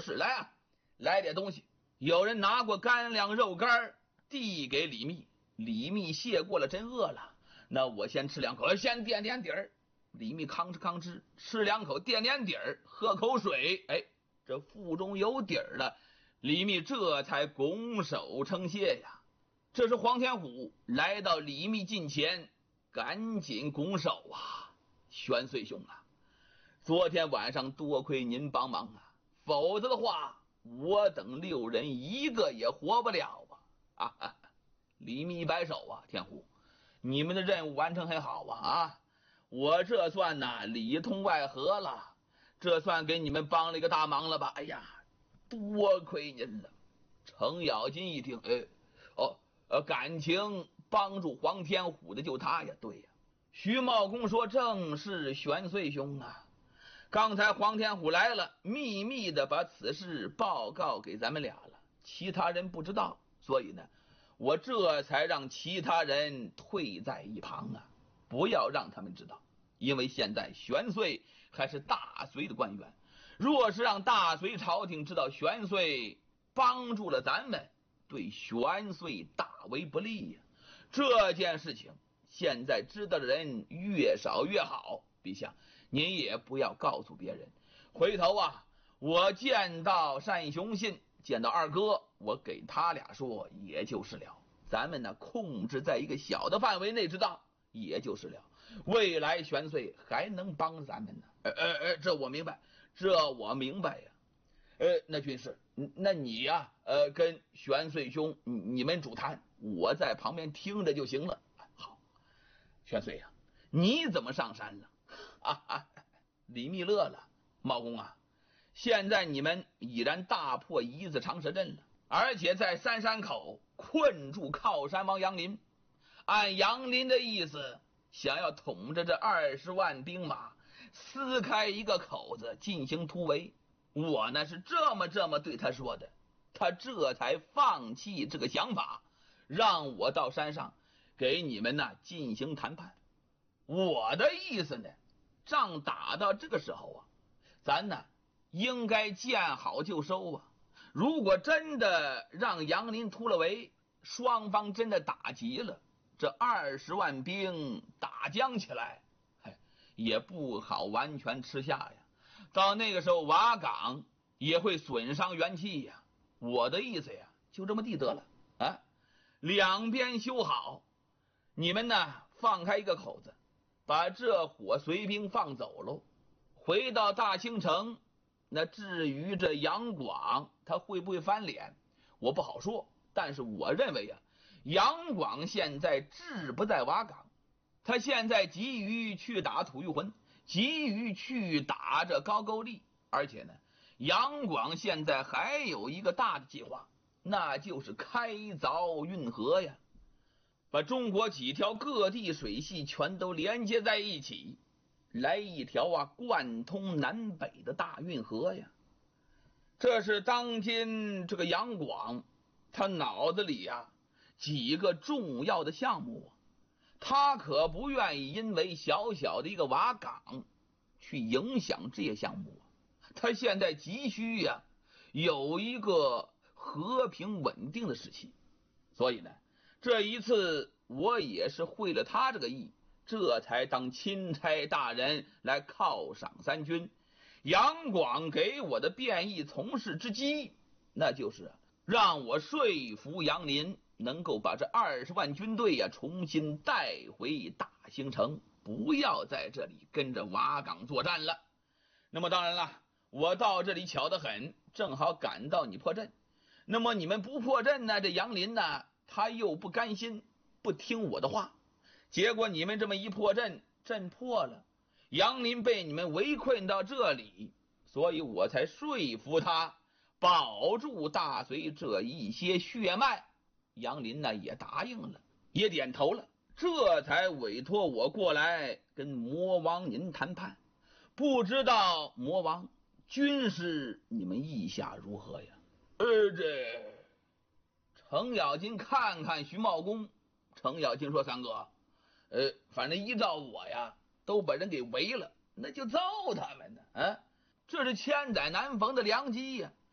是，来啊，来点东西。有人拿过干粮肉干递给李密，李密谢过了，真饿了，那我先吃两口，先垫垫底儿。李密吭哧吭哧吃两口，垫垫底儿，喝口水，哎，这腹中有底儿了，李密这才拱手称谢呀。这时黄天虎来到李密近前，赶紧拱手啊，玄岁兄啊，昨天晚上多亏您帮忙啊，否则的话我等6人一个也活不了啊！李密摆手啊，天虎，你们的任务完成很好啊！我这算里通外合了，这算给你们帮了一个大忙了吧？哎呀，多亏您了。程咬金一听，感情帮助黄天虎的就他呀，对呀。徐茂公说，正是玄岁兄啊。刚才黄天虎来了，秘密的把此事报告给咱们俩了，其他人不知道，所以呢，我这才让其他人退在一旁啊，不要让他们知道。因为现在玄岁还是大隋的官员，若是让大隋朝廷知道玄岁帮助了咱们，对玄岁大为不利呀。这件事情现在知道的人越少越好，陛下您也不要告诉别人。回头啊，我见到单雄信，见到二哥，我给他俩说也就是了。咱们呢控制在一个小的范围内知道也就是了，未来玄岁还能帮咱们呢。这我明白，这我明白呀。那军师，那你呀，跟玄岁兄你们主谈，我在旁边听着就行了。好，玄岁呀，你怎么上山了？李密乐了，茂公啊，现在你们已然大破一字长蛇阵了，而且在三山口困住靠山王杨林。按杨林的意思，想要统着这20万兵马，撕开一个口子进行突围。我呢是这么对他说的，他这才放弃这个想法，让我到山上给你们进行谈判。我的意思呢，仗打到这个时候啊，咱呢应该见好就收啊。如果真的让杨林突了围，双方真的打急了，这20万兵打僵起来，也不好完全吃下呀。到那个时候瓦岗也会损伤元气呀。我的意思呀，就这么地得了啊，两边修好，你们呢放开一个口子，把这伙随兵放走喽。回到大兴城，那至于这杨广他会不会翻脸，我不好说，但是我认为杨广现在志不在瓦岗，他现在急于去打吐谷浑，急于去打这高句丽，而且呢，杨广现在还有一个大的计划，那就是开凿运河呀，把中国几条各地水系全都连接在一起，来一条贯通南北的大运河呀。这是当今这个杨广他脑子里几个重要的项目他可不愿意因为小小的一个瓦岗去影响这些项目他现在急需有一个和平稳定的时期。所以呢，这一次我也是会了他这个意，这才当钦差大人来犒赏三军。杨广给我的变易从事之机，那就是让我说服杨林能够把这20万军队重新带回大兴城，不要在这里跟着瓦岗作战了。那么当然了，我到这里巧得很，正好赶到你破阵。那么你们不破阵呢，这杨林呢他又不甘心，不听我的话，结果你们这么一破阵，阵破了，杨林被你们围困到这里，所以我才说服他保住大隋这一些血脉。杨林呢也答应了，也点头了，这才委托我过来跟魔王您谈判。不知道魔王军师你们意下如何呀？这程咬金看看徐茂公，程咬金说，三哥，反正依照我都把人给围了，那就揍他们呢这是千载难逢的良机